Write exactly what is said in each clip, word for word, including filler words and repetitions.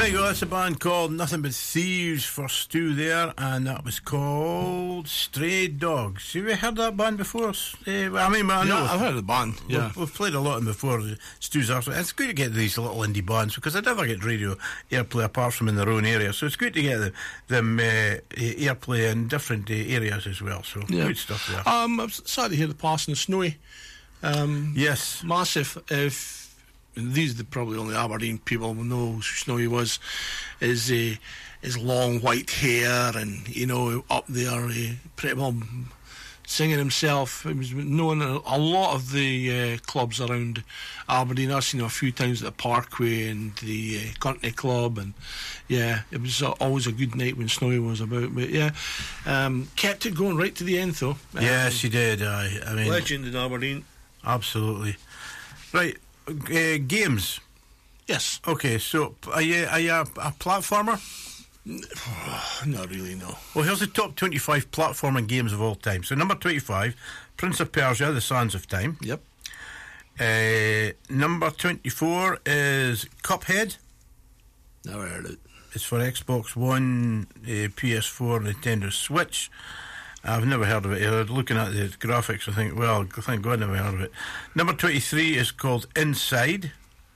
There you go, that's a band called Nothing But Thieves for Stu there, and that was called Stray Dogs. Have you heard that band before? Uh, I mean, I know yeah, I've heard of the band. Yeah, we've, we've played a lot of them before. Stu's after. It's good to get these little indie bands because they never get radio airplay apart from in their own area. So it's good to get them, them uh, airplay in different uh, areas as well. So yeah. Good stuff there. Um, I'm sad to hear the passing of Snowy. Um, yes, massive. If and these are the probably only Aberdeen people will know who Snowy was, is uh, his long white hair and, you know, up there, uh, pretty well singing himself. He was known at a lot of the uh, clubs around Aberdeen. I've seen him a few times at the Parkway and the uh, Country Club, and yeah, it was uh, always a good night when Snowy was about. But yeah, um, kept it going right to the end though. Yes, um, he did. I, I mean, legend in Aberdeen. Absolutely. Right. Uh, games. Yes. Okay, so are you, are you a, a platformer? Not really, no. Well, here's the top twenty-five platforming games of all time. So number twenty-five, Prince of Persia, The Sands of Time. Yep. Uh, number twenty-four is Cuphead. Never heard it. It's for Xbox One, uh, P S four, Nintendo Switch. I've never heard of it. Uh, looking at the graphics, I think, well, thank God I never heard of it. Number twenty-three is called Inside.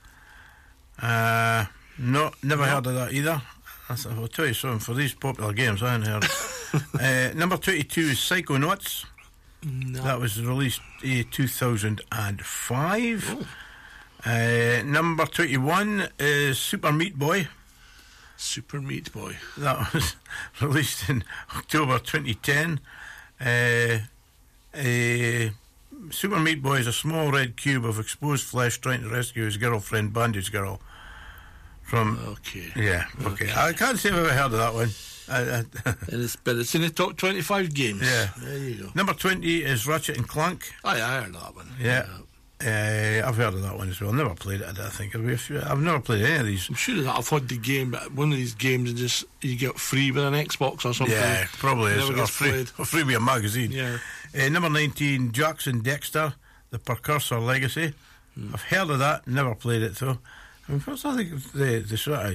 Uh, no, never no. heard of that either. I thought, I'll tell you something, for these popular games, I hadn't heard it. uh, number twenty-two is Psychonauts. No. That was released uh, two thousand five. Oh. Uh, number twenty-one is Super Meat Boy. Super Meat Boy. That was released in October twenty ten. Uh, uh, Super Meat Boy is a small red cube of exposed flesh trying to rescue his girlfriend, Bandage Girl. From okay, yeah, okay. okay. I can't say I've ever heard of that one. I, I and it's, but it's in the top twenty-five games. Yeah, there you go. Number twenty is Ratchet and Clank. Oh, yeah, I heard that one. Yeah. yeah. Uh, I've heard of that one as well. Never played it, I think. I've never played any of these. I'm sure that I've had the game, but one of these games is just you get free with an Xbox or something. Yeah, probably is. Never Or free, or free with a magazine. Yeah. Uh, number nineteen, Jackson Dexter, The Precursor Legacy. Hmm. I've heard of that, never played it though. I mean, first I think the, the sort of